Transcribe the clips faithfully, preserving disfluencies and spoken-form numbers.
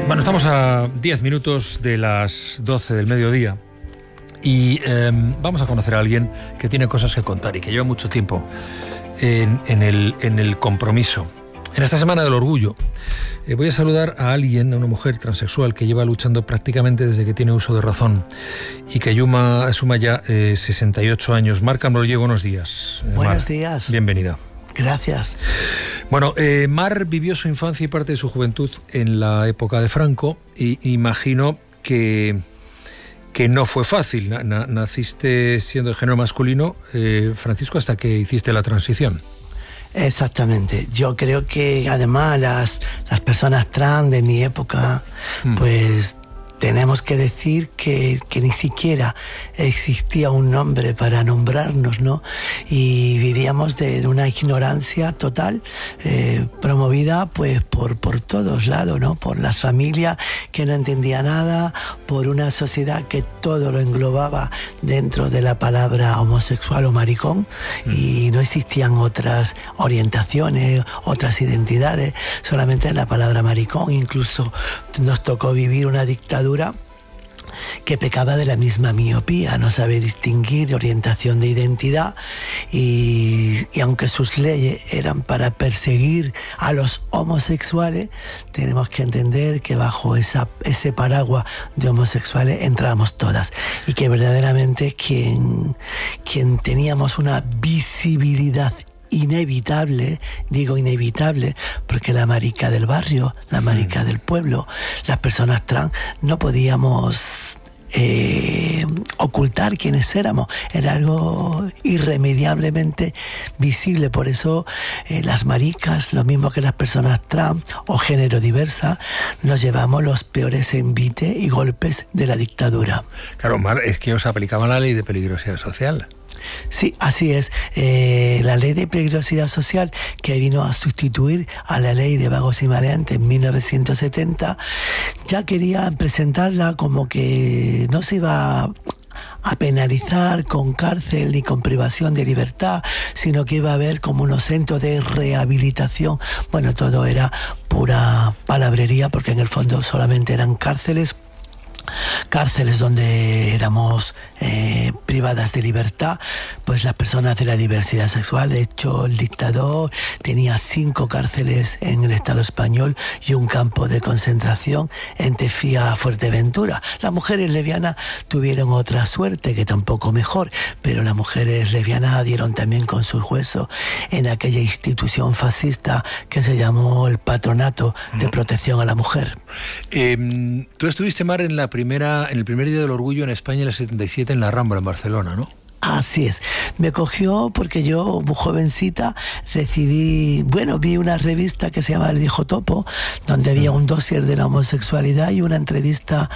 Bueno, estamos a diez minutos de las doce del mediodía y eh, vamos a conocer a alguien que tiene cosas que contar y que lleva mucho tiempo en, en, el, en el compromiso. En esta Semana del Orgullo eh, voy a saludar a alguien, a una mujer transexual que lleva luchando prácticamente desde que tiene uso de razón y que suma, suma ya eh, sesenta y ocho años. Mar Cambrolé, buenos días. Eh, Buenos Mar, días. Bienvenida. Gracias. Bueno, eh, Mar vivió su infancia y parte de su juventud en la época de Franco y imagino que, que no fue fácil. Na, na, naciste siendo de género masculino, eh, Francisco, hasta que hiciste la transición. Exactamente. Yo creo que además las, las personas trans de mi época, mm. pues tenemos que decir que, que ni siquiera existía un nombre para nombrarnos, ¿no? Y vivíamos de una ignorancia total, eh, promovida pues por, por todos lados, ¿no? Por las familias que no entendían nada, por una sociedad que todo lo englobaba dentro de la palabra homosexual o maricón, mm. y no existían otras orientaciones, otras identidades, solamente la palabra maricón. Incluso nos tocó vivir una dictadura que pecaba de la misma miopía, no sabe distinguir orientación de identidad y, y aunque sus leyes eran para perseguir a los homosexuales, tenemos que entender que bajo esa, ese paraguas de homosexuales entramos todas y que verdaderamente quien, quien teníamos una visibilidad inevitable, digo inevitable, porque la marica del barrio, la marica del pueblo, las personas trans, no podíamos eh, ocultar quiénes éramos, era algo irremediablemente visible. Por eso eh, las maricas, lo mismo que las personas trans o género diversa, nos llevamos los peores envites y golpes de la dictadura. Claro, Mar, es que os aplicaban la ley de peligrosidad social. Sí, así es. Eh, la ley de peligrosidad social, que vino a sustituir a la ley de vagos y maleantes en mil novecientos setenta, ya quería presentarla como que no se iba a penalizar con cárcel ni con privación de libertad, sino que iba a haber como unos centros de rehabilitación. Bueno, todo era pura palabrería, porque en el fondo solamente eran cárceles cárceles donde éramos eh, privadas de libertad, pues las personas de la diversidad sexual. De hecho, el dictador tenía cinco cárceles en el Estado español y un campo de concentración en Tefía, Fuerteventura. Las mujeres lesbianas tuvieron otra suerte, que tampoco mejor, pero las mujeres lesbianas dieron también con sus huesos en aquella institución fascista que se llamó el Patronato de Protección a la Mujer. Eh, tú estuviste, Mar, en la primera, en el primer Día del Orgullo en España, en el setenta y siete, en la Rambla, en Barcelona, ¿no? Así es. Me cogió porque yo, muy jovencita, recibí, bueno, vi una revista que se llama El Viejo Topo, donde había un dossier de la homosexualidad y una entrevista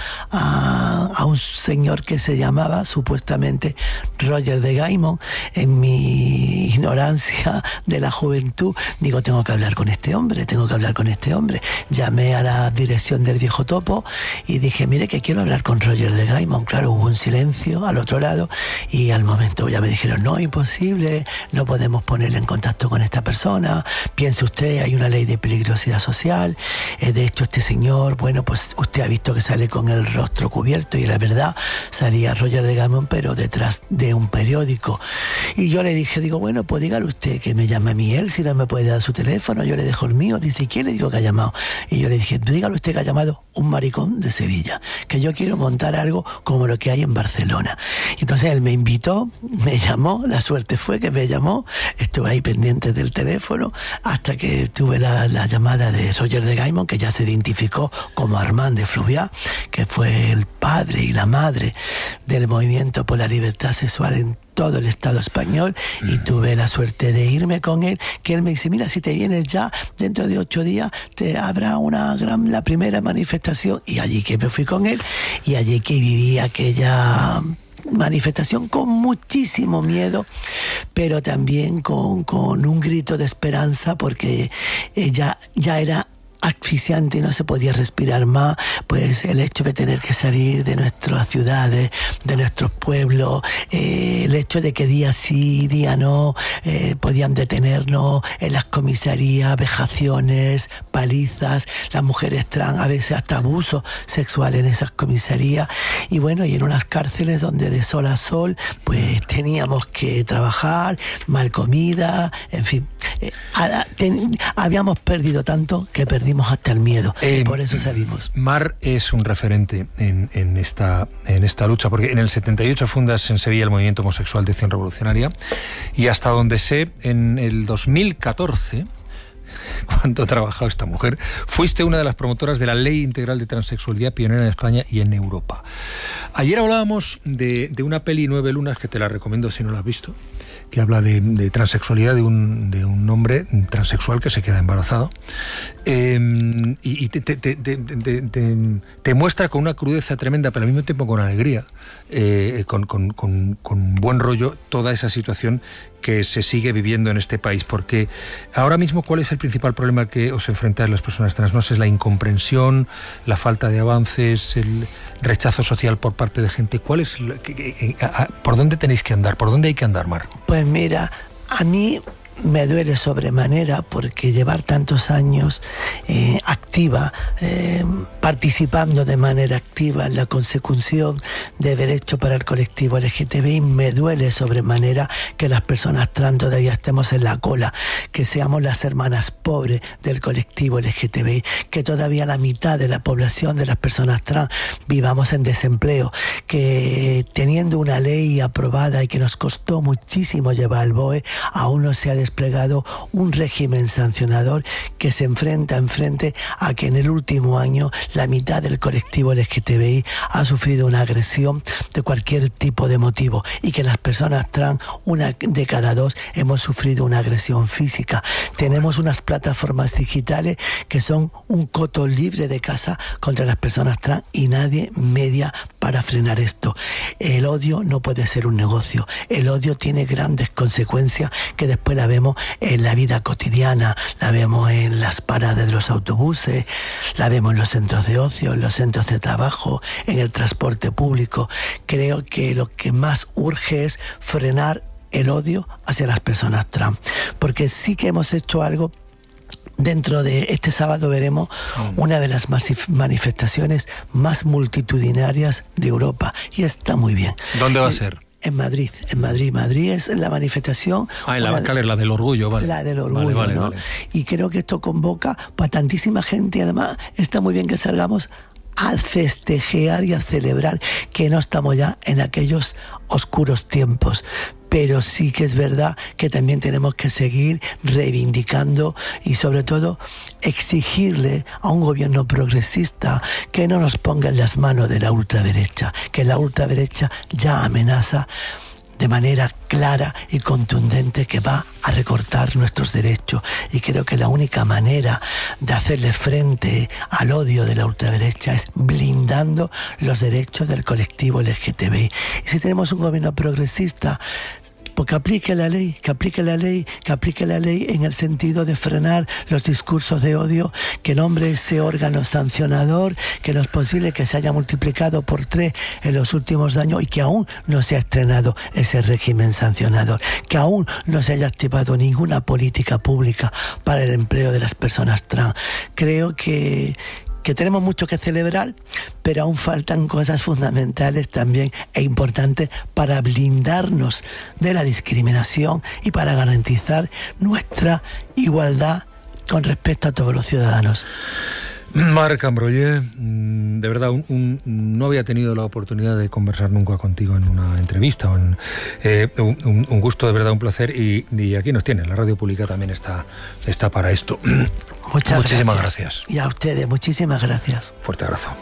a, a un señor que se llamaba, supuestamente, Roger de Gaimon. En mi ignorancia de la juventud, digo, tengo que hablar con este hombre, tengo que hablar con este hombre. Llamé a la dirección del Viejo Topo y dije, mire, que quiero hablar con Roger de Gaimon. Claro, hubo un silencio al otro lado y al momento ya me dijeron, no, imposible, no podemos ponerle en contacto con esta persona, piense usted, hay una ley de peligrosidad social, eh, de hecho este señor, bueno, pues usted ha visto que sale con el rostro cubierto, y la verdad salía Roger de Gaimon, pero detrás de un periódico. Y yo le dije, digo, bueno, pues dígale usted que me llame a mí él, si no me puede dar su teléfono, yo le dejo el mío. Dice, ¿quién le digo que ha llamado? Y yo le dije, dígale usted que ha llamado un maricón de Sevilla, que yo quiero montar algo como lo que hay en Barcelona. Y entonces él me invitó, me llamó, la suerte fue que me llamó, estuve ahí pendiente del teléfono hasta que tuve la, la llamada de Roger de Gaimon, que ya se identificó como Armand de Fluvià, que fue el padre y la madre del movimiento por la libertad sexual en todo el Estado español, y tuve la suerte de irme con él, que él me dice, mira, si te vienes ya, dentro de ocho días te habrá una gran, la primera manifestación, y allí que me fui con él, y allí que viví aquella manifestación con muchísimo miedo, pero también con, con un grito de esperanza, porque ya, ya era asfixiante y no se podía respirar más, pues el hecho de tener que salir de nuestras ciudades, de nuestros pueblos, eh, el hecho de que día sí, día no, eh, podían detenernos en las comisarías, vejaciones, palizas, las mujeres trans, a veces hasta abuso sexual en esas comisarías, y bueno, y en unas cárceles donde de sol a sol, pues teníamos que trabajar, mal comida, en fin, eh, a, ten, habíamos perdido tanto que perdimos hasta el miedo, eh, y por eso salimos. Mar es un referente en, en, esta, en esta lucha, porque en el setenta y ocho fundas en Sevilla el movimiento homosexual de Acción Revolucionaria, y hasta donde sé, en el dos mil catorce, cuánto ha trabajado esta mujer, fuiste una de las promotoras de la Ley Integral de Transexualidad, pionera en España y en Europa. Ayer hablábamos de, de una peli, Nueve Lunas, que te la recomiendo si no la has visto, que habla de, de transexualidad de un, de un hombre transexual que se queda embarazado, eh, y, y te, te, te, te, te, te, te muestra con una crudeza tremenda, pero al mismo tiempo con alegría, eh, con, con, con, con buen rollo, toda esa situación que se sigue viviendo en este país, porque ahora mismo, ¿cuál es el principal problema que os enfrentáis las personas trans? No sé, es la incomprensión, la falta de avances, el rechazo social por parte de gente. ¿Cuál es, por dónde tenéis que andar? ¿Por dónde hay que andar, Mar? Pues mira, a mí me duele sobremanera porque llevar tantos años eh, activa, eh, participando de manera activa en la consecución de derechos para el colectivo L G T B I, me duele sobremanera que las personas trans todavía estemos en la cola, que seamos las hermanas pobres del colectivo L G T B I, que todavía la mitad de la población de las personas trans vivamos en desempleo, que teniendo una ley aprobada y que nos costó muchísimo llevar al B O E, aún no se ha desplegado un régimen sancionador que se enfrenta enfrente a que en el último año la mitad del colectivo L G T B I ha sufrido una agresión de cualquier tipo de motivo, y que las personas trans, una de cada dos, hemos sufrido una agresión física. Tenemos unas plataformas digitales que son un coto libre de caza contra las personas trans y nadie media para frenar esto. El odio no puede ser un negocio. El odio tiene grandes consecuencias que después la vemos en la vida cotidiana, la vemos en las paradas de los autobuses, la vemos en los centros de ocio, en los centros de trabajo, en el transporte público. Creo que lo que más urge es frenar el odio hacia las personas trans, porque sí que hemos hecho algo. Dentro de este sábado veremos una de las manifestaciones más multitudinarias de Europa, y está muy bien. ¿Dónde va a ser? En Madrid, en Madrid. Madrid es la manifestación... Ah, en la Bacales, la del orgullo, vale. La del orgullo, vale, vale, ¿no? Vale. Y creo que esto convoca para tantísima gente, y además está muy bien que salgamos a festejar y a celebrar que no estamos ya en aquellos oscuros tiempos. Pero sí que es verdad que también tenemos que seguir reivindicando y sobre todo exigirle a un gobierno progresista que no nos ponga en las manos de la ultraderecha, que la ultraderecha ya amenaza de manera clara y contundente que va a recortar nuestros derechos, y creo que la única manera de hacerle frente al odio de la ultraderecha es blindando los derechos del colectivo L G T B I. Y si tenemos un gobierno progresista, pues que aplique la ley, que aplique la ley, que aplique la ley en el sentido de frenar los discursos de odio, que nombre ese órgano sancionador, que no es posible que se haya multiplicado por tres en los últimos años y que aún no se ha estrenado ese régimen sancionador, que aún no se haya activado ninguna política pública para el empleo de las personas trans. Creo que que tenemos mucho que celebrar, pero aún faltan cosas fundamentales también e importantes para blindarnos de la discriminación y para garantizar nuestra igualdad con respecto a todos los ciudadanos. Mar Cambrollé, de verdad, un, un, no había tenido la oportunidad de conversar nunca contigo en una entrevista. O en, eh, un, un gusto, de verdad, un placer. Y, y aquí nos tienen, la radio pública también está, está para esto. Muchas muchísimas gracias. gracias. Y a ustedes, muchísimas gracias. Fuerte abrazo.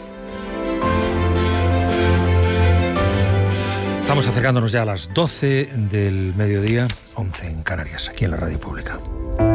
Estamos acercándonos ya a las doce del mediodía, once en Canarias, aquí en la radio pública.